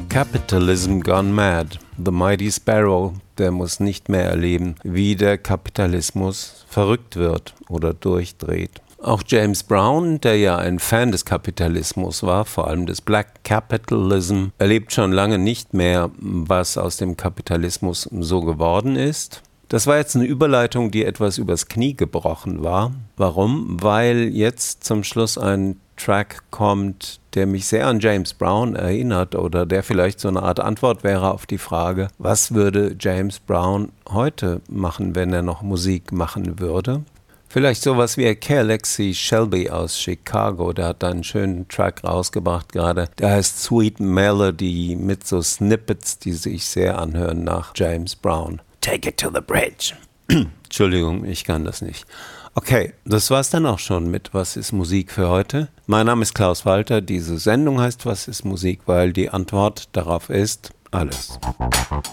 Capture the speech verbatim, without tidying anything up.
Capitalism Gone Mad. The Mighty Sparrow, der muss nicht mehr erleben, wie der Kapitalismus verrückt wird oder durchdreht. Auch James Brown, der ja ein Fan des Kapitalismus war, vor allem des Black Capitalism, erlebt schon lange nicht mehr, was aus dem Kapitalismus so geworden ist. Das war jetzt eine Überleitung, die etwas übers Knie gebrochen war. Warum? Weil jetzt zum Schluss ein Track kommt, der mich sehr an James Brown erinnert oder der vielleicht so eine Art Antwort wäre auf die Frage, was würde James Brown heute machen, wenn er noch Musik machen würde? Vielleicht sowas wie Alexi Shelby aus Chicago, der hat da einen schönen Track rausgebracht gerade, der heißt Sweet Melody mit so Snippets, die sich sehr anhören nach James Brown. Take it to the bridge. Entschuldigung, ich kann das nicht. Okay, das war's dann auch schon mit Was ist Musik für heute? Mein Name ist Klaus Walter, diese Sendung heißt Was ist Musik, weil die Antwort darauf ist alles.